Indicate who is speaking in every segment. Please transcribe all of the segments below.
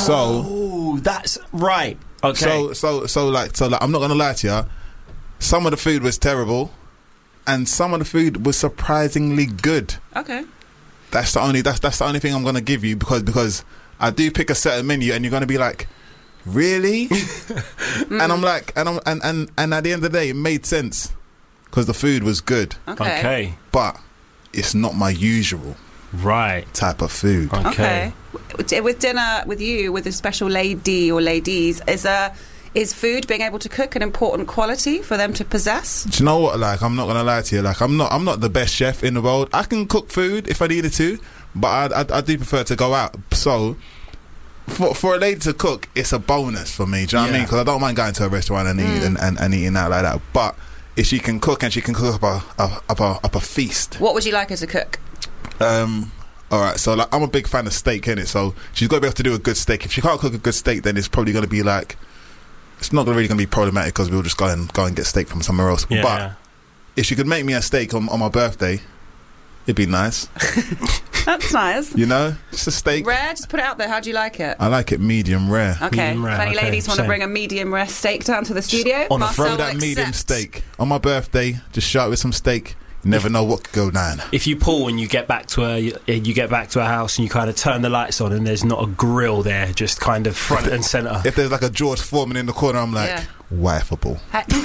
Speaker 1: So
Speaker 2: that's right. Okay.
Speaker 1: So like I'm not gonna lie to you. Some of the food was terrible, and some of the food was surprisingly good.
Speaker 3: Okay.
Speaker 1: That's the only thing I'm gonna give you because I do pick a certain menu, and you're gonna be like, really? And I'm like, and at the end of the day, it made sense because the food was good.
Speaker 3: Okay.
Speaker 1: But it's not my usual type of food.
Speaker 3: Okay. With dinner with you, with a special lady or ladies, is food, being able to cook, an important quality for them to possess?
Speaker 1: Do you know what? Like, I'm not gonna lie to you. Like, I'm not the best chef in the world. I can cook food if I needed to, but I do prefer to go out. So for a lady to cook, it's a bonus for me. Do you know what I mean? Because I don't mind going to a restaurant and eating and eating out like that. But if she can cook and she can cook up a feast.
Speaker 3: What would you like her to cook?
Speaker 1: Alright, so like I'm a big fan of steak, innit? So she's got to be able to do a good steak. If she can't cook a good steak, then it's probably going to be like, it's not really going to be problematic because we'll just go and get steak from somewhere else. But if she could make me a steak on my birthday, it'd be nice.
Speaker 3: That's nice.
Speaker 1: You know, just a steak.
Speaker 3: Rare, just put it out there. How do you like it?
Speaker 1: I like it medium rare.
Speaker 3: Okay. If any ladies want to bring a medium rare steak down to the studio,
Speaker 1: throw that medium steak on my birthday. Just shout with some steak. You never know what could go down.
Speaker 2: If you pull and you get back to a house and you kind of turn the lights on and there's not a grill there, just kind of front and centre.
Speaker 1: If there's like a George Foreman in the corner, I'm like, wifeable.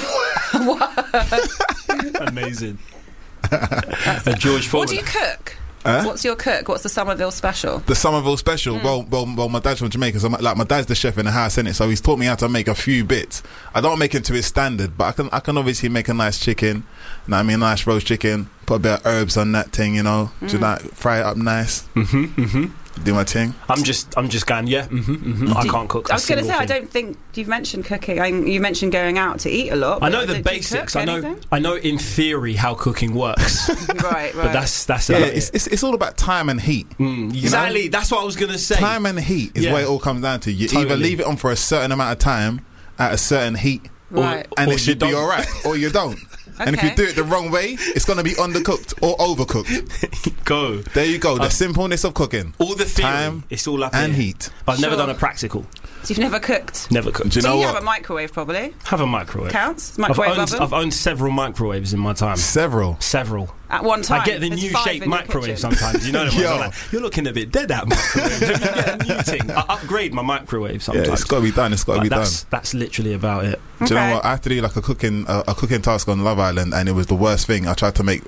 Speaker 2: Amazing. A George Foreman.
Speaker 3: What do you cook? What's your cook? What's the Somerville special?
Speaker 1: The Somerville special? Well, my dad's from Jamaica, so my dad's the chef in the house, innit? So he's taught me how to make a few bits. I don't make it to his standard, but I can obviously make a nice chicken. You know what I mean? Nice roast chicken. Put a bit of herbs on that thing, you know. Just like fry it up nice. Do my thing.
Speaker 2: I'm just going. I can't cook.
Speaker 3: I was going to say, I don't think you've mentioned cooking. You mentioned going out to eat a lot.
Speaker 2: I know the basics. I know in theory how cooking works.
Speaker 3: right.
Speaker 2: But that's
Speaker 1: it's all about time and heat.
Speaker 2: Exactly. That's what I was going to say.
Speaker 1: Time and heat is what it all comes down to. You either leave it on for a certain amount of time at a certain heat, and it should be all right, or you don't. Okay. And if you do it the wrong way, it's going to be undercooked or overcooked. There you go. The simpleness of cooking.
Speaker 2: All the theory.
Speaker 1: Time,
Speaker 2: it's all up
Speaker 1: and
Speaker 2: here.
Speaker 1: heat.
Speaker 2: But I've never done a practical.
Speaker 3: So you've never cooked?
Speaker 2: Never cooked.
Speaker 1: Do you know what?
Speaker 3: have a microwave, probably?
Speaker 2: Have a microwave.
Speaker 3: Counts? Microwave oven?
Speaker 2: I've owned several microwaves in my time.
Speaker 1: Several.
Speaker 3: At one time?
Speaker 2: I get the new shape microwave sometimes. You know what I'm like, you're looking a bit dead at microwave. You get a new thing. I upgrade my microwave sometimes.
Speaker 1: Yeah, it's got to be done. It's got to be done.
Speaker 2: That's literally about it.
Speaker 1: Do you know what? I had to do like a cooking task on Love Island, and it was the worst thing. I tried to make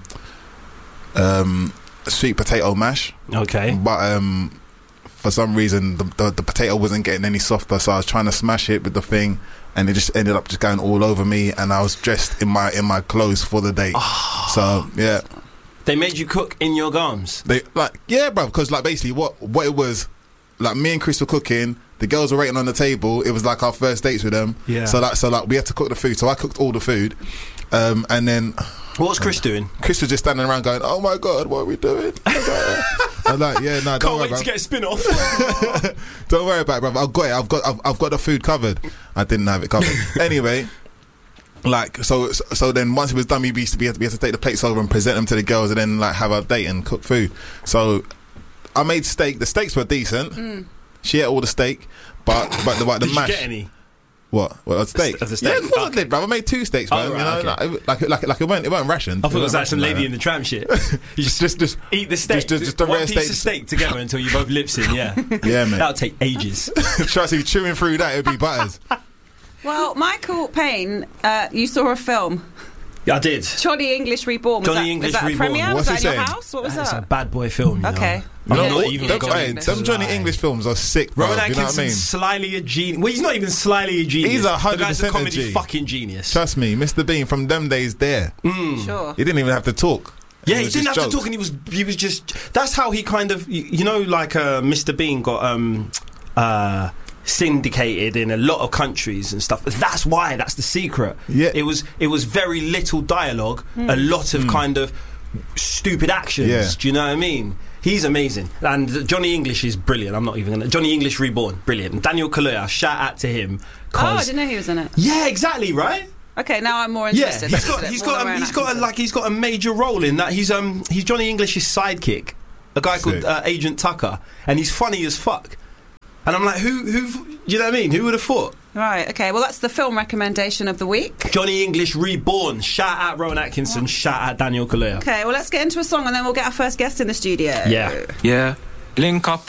Speaker 1: sweet potato mash.
Speaker 2: Okay.
Speaker 1: But for some reason the potato wasn't getting any softer, so I was trying to smash it with the thing, and it just ended up just going all over me, and I was dressed in my clothes for the day. So yeah,
Speaker 2: they made you cook in your garms.
Speaker 1: They bro, because like basically what it was, like me and Chris were cooking, the girls were waiting on the table. It was like our first dates with them. Yeah. So we had to cook the food. So I cooked all the food, and then.
Speaker 2: What was Chris doing?
Speaker 1: Chris was just standing around going, "Oh my God, what are we doing?" I'm like, "Yeah, no, don't worry,
Speaker 2: can't wait to get a spin off."
Speaker 1: Don't worry about it, bro. I've got it. I've got the food covered. I didn't have it covered. Anyway, like so then once it was done, we had to take the plates over and present them to the girls, and then like have our date and cook food. So I made steak. The steaks were decent. She ate all the steak, but the mash.
Speaker 2: Did you get any?
Speaker 1: What? A steak?
Speaker 2: As a steak?
Speaker 1: Yeah, of course I did, bro. I made 2 steaks, man. Like it weren't rationed.
Speaker 2: I thought it was like some Lady in the Tramp shit. You just eat the steak. Just a one piece of steak together until you both lip sync. Yeah, yeah, man. That'll take ages.
Speaker 1: Trust me, chewing through that, it'd be butters.
Speaker 3: Well, Michael Payne, you saw a film.
Speaker 2: Yeah, I did.
Speaker 3: Johnny English Reborn. Was that a premiere? Was that in your house? What was that?
Speaker 2: It's a bad boy film.
Speaker 3: Okay.
Speaker 1: Them Johnny English films are sick, bro.
Speaker 2: Rowan
Speaker 1: Atkinson's,
Speaker 2: you know what I mean? Slyly a genius. Well, he's not even slyly a genius.
Speaker 1: He's 100%
Speaker 2: the guy's a comedy fucking genius.
Speaker 1: Trust me, Mr. Bean from them days there.
Speaker 3: Sure.
Speaker 1: He didn't even have to talk.
Speaker 2: Yeah, he didn't have to talk, and he was just. That's how he kind of, like Mr. Bean got syndicated in a lot of countries and stuff. That's why. That's the secret.
Speaker 1: Yeah,
Speaker 2: it was very little dialogue, a lot of kind of stupid actions. Yeah. Do you know what I mean? He's amazing, and Johnny English is brilliant. I'm not even gonna. Johnny English Reborn, brilliant. And Daniel Kaluuya, shout out to him.
Speaker 3: Oh, I didn't know he was in it.
Speaker 2: Yeah, exactly, right.
Speaker 3: Okay, now I'm more interested.
Speaker 2: Yeah, he's got a major role in that. He's Johnny English's sidekick, a guy called Agent Tucker, and he's funny as fuck. And I'm like, who? Do you know what I mean? Who would have thought?
Speaker 3: Right, okay. Well, that's the film recommendation of the week.
Speaker 2: Johnny English Reborn. Shout out Rowan Atkinson. Shout out Daniel Kaluuya.
Speaker 3: Okay, well, let's get into a song and then we'll get our first guest in the studio.
Speaker 2: Yeah.
Speaker 4: Yeah. Link up